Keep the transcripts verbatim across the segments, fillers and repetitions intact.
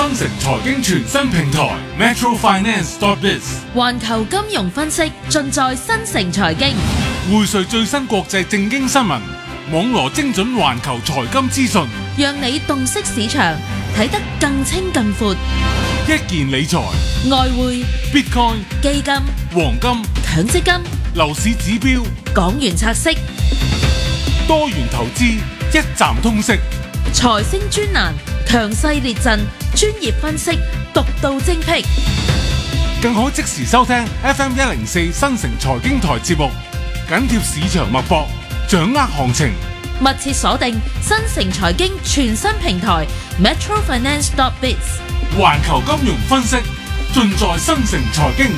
新城財經全新平台 Metro Finance dot biz， 環球金融分析盡在新城財經， 匯萃最新國際政經新聞，網羅精準環球財金資訊， 讓你洞悉市場，睇得更清更闊。 一件理財、 外匯、 Bitcoin、 基金、 黃金、 強積金、 樓市指標、 港元拆息、 多元投資，一站通識。 財星專欄，強勢列陣，專業分析，獨到精闢， 更可即時收聽 F M 一零四新城財經台節目，緊貼市場脈搏，掌握行情。 密切鎖定新城財經全新平台 Metro Finance dot biz， 環球金融分析盡在新城財經。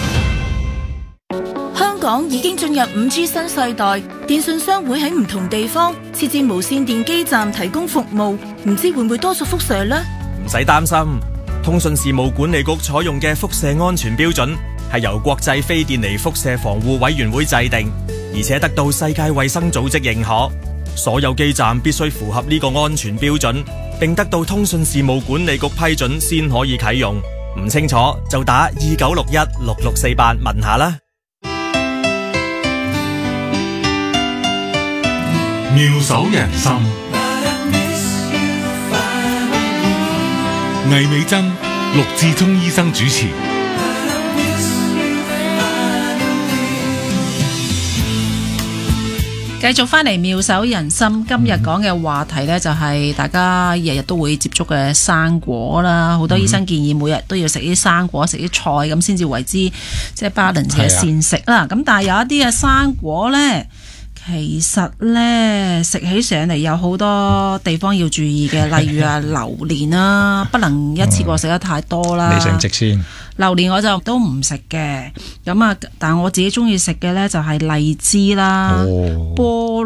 香港已經進入五 G 新世代，電信商會喺唔同地方設置無線電基站提供服務，唔知會唔會多咗輻射呢？ 唔使擔心，通訊事務管理局採用嘅輻射安全標準係由國際非電離輻射防護委員會制定，而且得到世界衛生組織認可。所有基站必須符合呢個安全標準，並得到通訊事務管理局批准先可以啟用。唔清楚就打二九六一六六四八問下啦。 妙手仁心，魏美珍、陸志聰醫生主持。 繼續翻嚟妙手仁心，今日講嘅話題呢，就係大家日日都會接觸嘅生果啦。好多醫生建議每日都要食啲生果，食啲菜咁先至為之即係 balance 嘅膳食啦。咁但係有一啲嘅生果呢，其實呢，食起上嚟有好多地方要注意嘅，例如啊榴蓮啦，不能一次過食得太多啦。 你食唔食先？ 榴蓮我就都唔食嘅，咁啊，但係我自己中意食嘅呢，就係荔枝啦、菠